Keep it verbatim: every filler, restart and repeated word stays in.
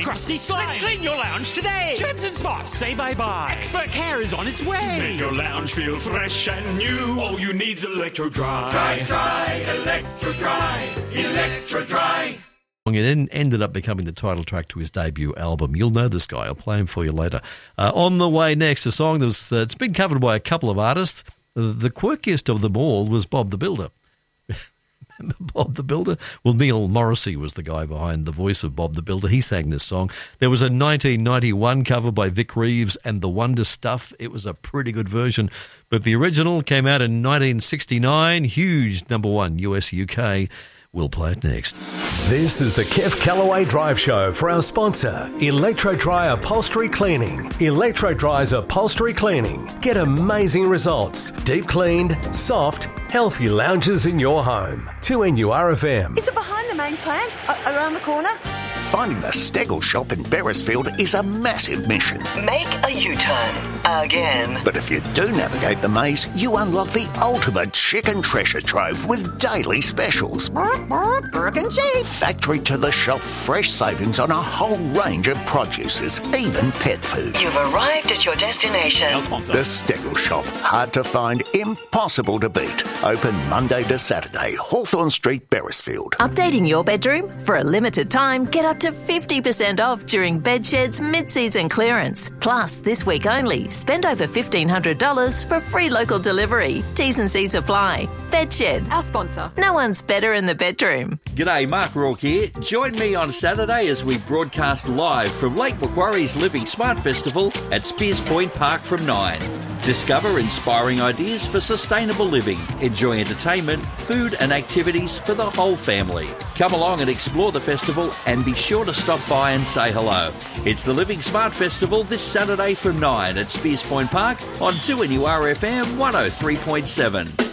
crusty slime. Let's clean your lounge today. Germs and spots, say bye-bye. Expert care is on its way. To make your lounge feel fresh and new, all you need's Electro Dry. Dry, dry, Electro Dry, Electro Dry. It ended up becoming the title track to his debut album. You'll know this guy. I'll play him for you later. Uh, on the way next, a song that was, uh, it's been covered by a couple of artists. Uh, the quirkiest of them all was Bob the Builder. Remember Bob the Builder? Well, Neil Morrissey was the guy behind the voice of Bob the Builder. He sang this song. There was a nineteen ninety-one cover by Vic Reeves and The Wonder Stuff. It was a pretty good version, but the original came out in nineteen sixty-nine. Huge number one U S U K. We'll play it next. This is the Kev Callaway Drive Show for our sponsor, Electro Dry Upholstery Cleaning. Electro Dry's Upholstery Cleaning. Get amazing results. Deep cleaned, soft, healthy lounges in your home. two N U R F M. Is it behind the main plant? A- around the corner? Finding the Stegel shop in Beresfield is a massive mission. Make a U-turn. Again. But if you do navigate the maze, you unlock the ultimate chicken treasure trove with daily specials. Burke and Chief. Factory to the shop, fresh savings on a whole range of produces, even pet food. You've arrived at your destination. Our sponsor. The Stegel shop. Hard to find, impossible to beat. Open Monday to Saturday, Hawthorne Street, Beresfield. Updating your bedroom? For a limited time, get up to fifty percent off during Bedshed's mid-season clearance. Plus, this week only, spend over fifteen hundred dollars for free local delivery. T's and C's apply. Bedshed. Our sponsor. No one's better in the bedroom. G'day, Mark Rourke here. Join me on Saturday as we broadcast live from Lake Macquarie's Living Smart Festival at Spears Point Park from nine. Discover inspiring ideas for sustainable living. Enjoy entertainment, food and activities for the whole family. Come along and explore the festival and be sure to stop by and say hello. It's the Living Smart Festival this Saturday from nine at Spears Point Park on two N U R F M one oh three point seven.